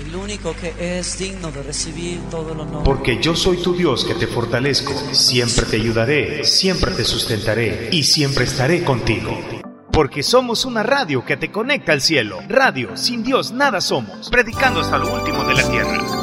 el único que es digno de recibir todo el honor. Porque yo soy tu Dios que te fortalezco, siempre te ayudaré, siempre te sustentaré y siempre estaré contigo. Porque somos una radio que te conecta al cielo. Radio, sin Dios nada somos, predicando hasta lo último de la tierra.